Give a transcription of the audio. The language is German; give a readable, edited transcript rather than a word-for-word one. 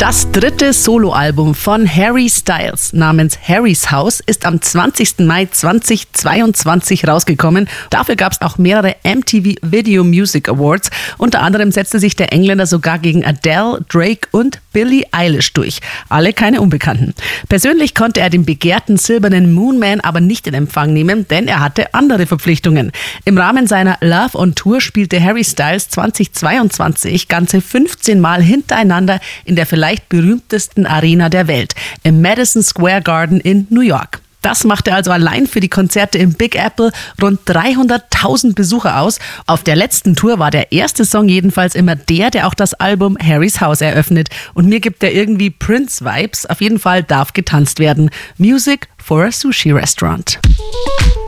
Das dritte Soloalbum von Harry Styles namens Harry's House ist am 20. Mai 2022 rausgekommen. Dafür gab es auch mehrere MTV Video Music Awards. Unter anderem setzte sich der Engländer sogar gegen Adele, Drake und Billie Eilish durch. Alle keine Unbekannten. Persönlich konnte er den begehrten silbernen Moon Man aber nicht in Empfang nehmen, denn er hatte andere Verpflichtungen. Im Rahmen seiner Love on Tour spielte Harry Styles 2022 ganze 15 Mal hintereinander in der vielleicht berühmtesten Arena der Welt, im Madison Square Garden in New York. Das machte also allein für die Konzerte im Big Apple rund 300.000 Besucher aus. Auf der letzten Tour war der erste Song jedenfalls immer der auch das Album Harry's House eröffnet. Und mir gibt er irgendwie Prince-Vibes. Auf jeden Fall darf getanzt werden. Music for a Sushi Restaurant.